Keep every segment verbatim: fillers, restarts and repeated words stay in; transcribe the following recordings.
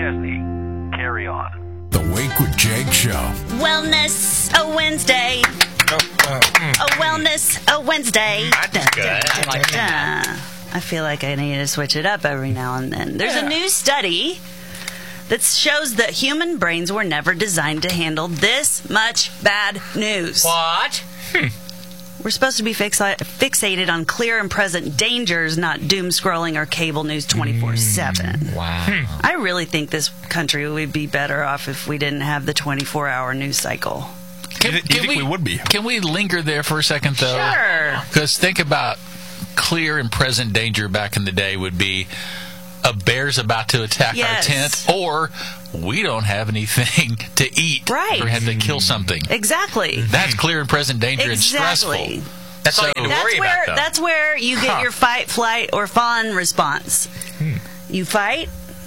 Chesney, carry on. The Wake with Jake Show. Wellness, a Wednesday. Oh, uh, mm. A wellness, a Wednesday. That's good. I like that. I feel like I need to switch it up every now and then. There's a new study that shows that human brains were never designed to handle this much bad news. What? Hmm. We're supposed to be fixi- fixated on clear and present dangers, not doom scrolling or cable news twenty-four seven. Mm, wow. Hmm. I really think this country would be better off if we didn't have the twenty-four hour news cycle. Can, you, th- you can think we, we would be? Can we linger there for a second, though? Sure. Because think about clear and present danger back in the day would be a bear's about to attack Yes. our tent, or we don't have anything to eat. Right. Or have to kill something. Exactly. That's clear and present danger Exactly. and stressful. That's all So- you have to That's worry where about, though. that's where you get Huh. your fight, flight, or fawn response. Hmm. You fight,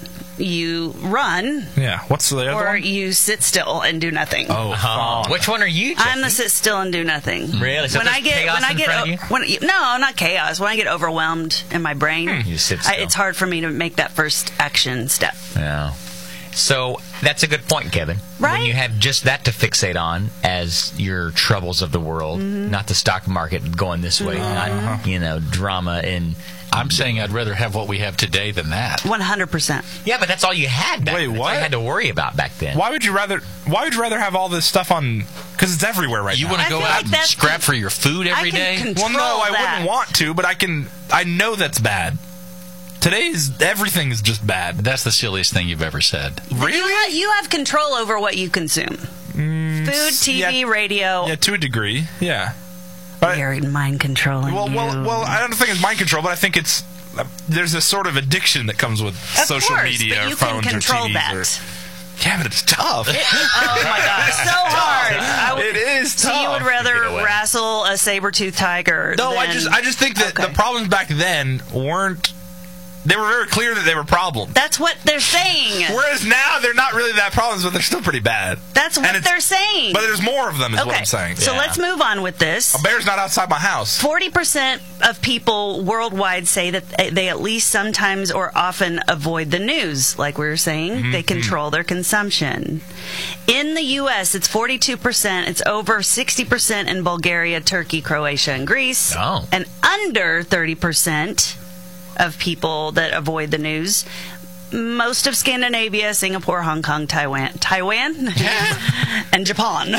you run, Yeah. What's the other or one? you sit still and do nothing. Oh, Oh, fuck. which one are you? I'm the Jesse? sit still and do nothing. Really? So when there's I get chaos when I in get front of o- you? when you- no, not chaos. When I get overwhelmed in my brain, You just sit I, still. it's hard for me to make that first action step. Yeah. So that's a good point, Kevin. Right? When you have just that to fixate on as your troubles of the world, Mm-hmm. not the stock market going this way, not, you know, drama and... I'm saying I'd rather have what we have today than that. One hundred percent. Yeah, but that's all you had back Wait, then. That's all what? you had to worry about back then. Why would you rather? Why would you rather have all this stuff on? Because it's everywhere right You now. want I to go feel out like and that's scrap the- for your food every I can day? control Well, no, I that. wouldn't want to, but I can. I know that's bad. Today's everything is just bad. That's the silliest thing you've ever said. You, ha- you have control over what you consume. Food, T V, yeah. radio. Yeah, to a degree. Yeah. But, You're mind controlling well, you. well, well. I don't think it's mind control, but I think it's uh, there's a sort of addiction that comes with Of social course, media but or you can phones control or T Vs. that. Or, yeah, but it's tough. Oh my god, so hard. I would, It is So tough. you would to rather get away. wrestle a saber-toothed tiger? No, I than- just I just think that Okay. the problems back then weren't. They were very clear that they were problems. That's what they're saying. Whereas now they're not really that problems, but they're still pretty bad. That's what And it's- they're saying. But there's more of them, is okay, what I'm saying. so Yeah. let's move on with this. A bear's not outside my house. forty percent of people worldwide say that they at least sometimes or often avoid the news. Like we were saying, Mm-hmm. they control their consumption. In the U S, it's forty-two percent. It's over sixty percent in Bulgaria, Turkey, Croatia, and Greece. Oh. And under thirty percent of people that avoid the news. Most of Scandinavia, Singapore, Hong Kong, Taiwan, Taiwan, and Japan.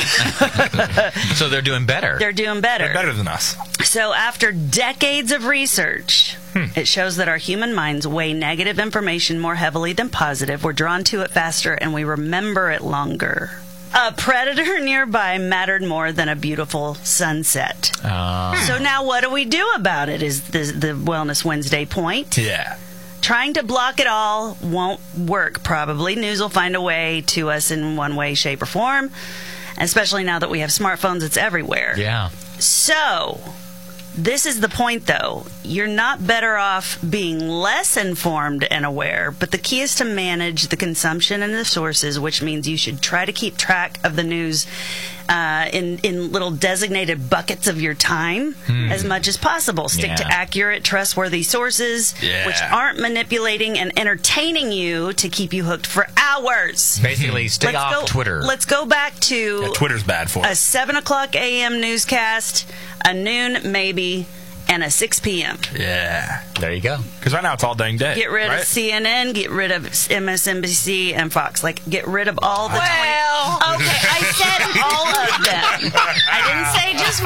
So they're doing better. They're doing better. They're better than us. So after decades of research, it shows that our human minds weigh negative information more heavily than positive. We're drawn to it faster, and we remember it longer. A predator nearby mattered more than a beautiful sunset. Uh, So now what do we do about it is the, the Wellness Wednesday point. Yeah. Trying to block it all won't work, probably. News will find a way to us in one way, shape, or form. Especially now that we have smartphones, it's everywhere. yeah. So, this is the point, though. You're not better off being less informed and aware, but the key is to manage the consumption and the sources, which means you should try to keep track of the news uh, in, in little designated buckets of your time as much as possible. Stick to Yeah. accurate, trustworthy sources, Yeah. which aren't manipulating and entertaining you to keep you hooked for hours. Basically, stay Let's off go, Twitter. Let's go back to Yeah, Twitter's bad for a us. seven o'clock a.m. newscast, a noon maybe, and a six p.m. Yeah. There you go. Because right now it's all dang day. Get rid right? of C N N, get rid of M S N B C and Fox. Like, get rid of all the... Well- twenty okay, I said all of them. I didn't say just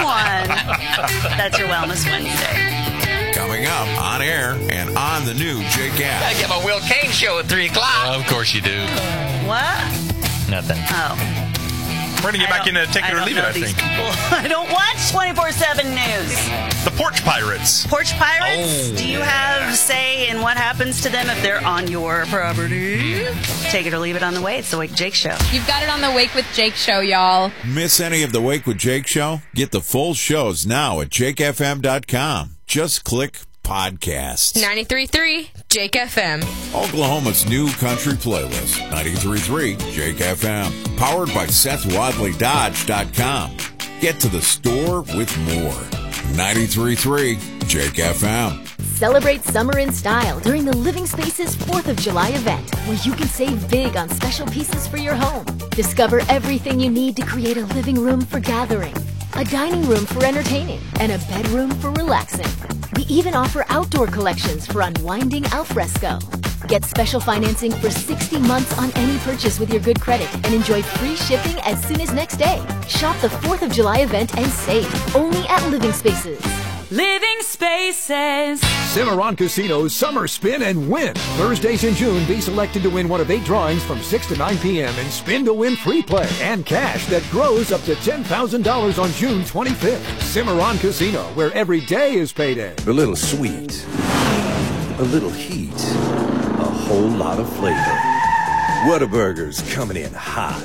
one. That's your Wellness Wednesday. Coming up on air and on the new Jake I app. get my Will Kane show at three o'clock. Of course you do. What? Nothing. Oh. We're going to get I back don't- into Take It I or don't Leave It, know I these think. people. I don't watch twenty-four seven news. The Porch Pirates. Porch Pirates, Oh, do you yeah. have say in what happens to them if they're on your property? Take it or leave it on the way. It's the Wake Jake Show. You've got it on the Wake with Jake show, y'all. Miss any of the Wake with Jake show? Get the full shows now at jake f m dot com. Just click podcasts. ninety-three point three Jake F M. Oklahoma's new country playlist, ninety-three point three Jake F M. Powered by Seth Wadley Dodge dot com. Get to the store with more. ninety-three point three Jake F M. Celebrate summer in style during the Living Spaces fourth of July event, where you can save big on special pieces for your home. Discover everything you need to create a living room for gathering, a dining room for entertaining, and a bedroom for relaxing. We even offer outdoor collections for unwinding al fresco. Get special financing for sixty months on any purchase with your good credit and enjoy free shipping as soon as next day. Shop the fourth of July event and save only at Living Spaces. Living Spaces. Cimarron Casino's Summer Spin and Win. Thursdays in June, be selected to win one of eight drawings from six to nine p.m. and spin to win free play and cash that grows up to ten thousand dollars on June twenty-fifth. Cimarron Casino, where every day is payday. A little sweet, a little heat, a whole lot of flavor. Whataburger's coming in hot.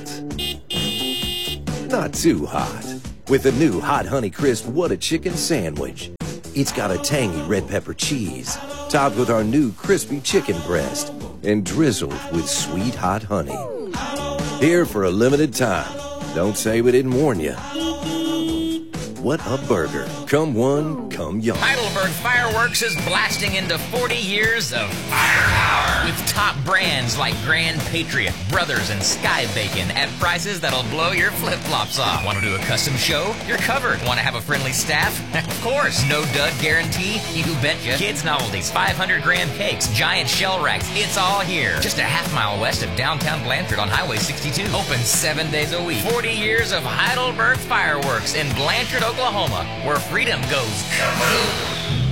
Not too hot. With the new Hot Honey Crisp Whata Chicken Sandwich. It's got a tangy red pepper cheese, topped with our new crispy chicken breast, and drizzled with sweet hot honey. Here for a limited time. Don't say we didn't warn you. What a burger. Come one, come young. Heidelberg Fireworks is blasting into forty years of firepower. With top brands like Grand Patriot, Brothers, and Sky Bacon at prices that'll blow your flip-flops off. Want to do a custom show? You're covered. Want to have a friendly staff? Of course. No dud guarantee? You betcha. Kids novelties, five hundred gram cakes, giant shell racks. It's all here. Just a half mile west of downtown Blanchard on Highway sixty-two. Open seven days a week. forty years of Heidelberg Fireworks in Blanchard, Oklahoma, where freedom goes kaboom.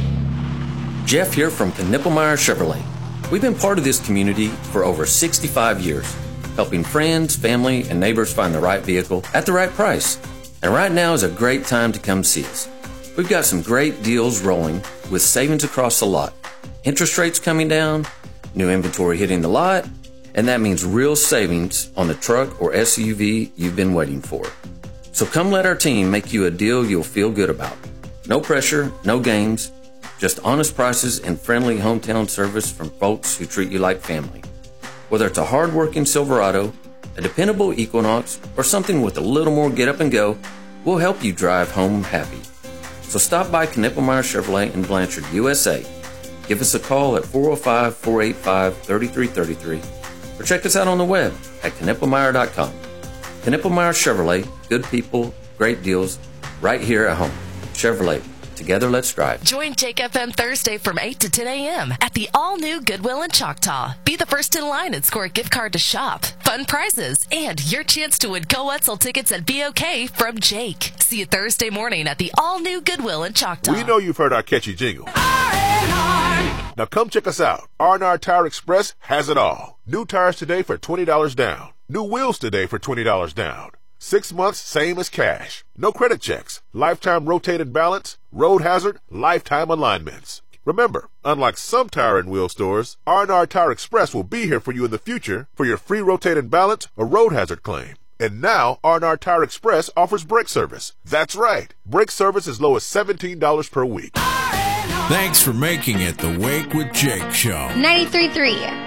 Jeff here from Knippelmeyer Chevrolet. We've been part of this community for over sixty-five years, helping friends, family, and neighbors find the right vehicle at the right price. And right now is a great time to come see us. We've got some great deals rolling with savings across the lot. Interest rates coming down, new inventory hitting the lot, and that means real savings on the truck or S U V you've been waiting for. So come let our team make you a deal you'll feel good about. No pressure, no games, just honest prices and friendly hometown service from folks who treat you like family. Whether it's a hard-working Silverado, a dependable Equinox, or something with a little more get up and go, we'll help you drive home happy. So stop by Knippelmeyer Chevrolet in Blanchard, U S A. Give us a call at four oh five, four eight five, three three three three or check us out on the web at knippelmeyer dot com. Knippelmeyer Chevrolet, good people, great deals, right here at home. Chevrolet, together let's drive. Join Jake F M Thursday from eight to ten a.m. at the all-new Goodwill in Choctaw. Be the first in line and score a gift card to shop, fun prizes, and your chance to win Go Wetzel tickets at B O K from Jake. See you Thursday morning at the all-new Goodwill in Choctaw. We know you've heard our catchy jingle. R and R. Now come check us out. R and R Tire Express has it all. New tires today for twenty dollars down. New wheels today for twenty dollars down. Six months, same as cash. No credit checks. Lifetime rotated balance, road hazard, lifetime alignments. Remember, unlike some tire and wheel stores, R and R Tire Express will be here for you in the future for your free rotated balance or road hazard claim. And now, R and R Tire Express offers brake service. That's right. Brake service as low as seventeen dollars per week. Thanks for making it the Wake with Jake show. ninety-three point three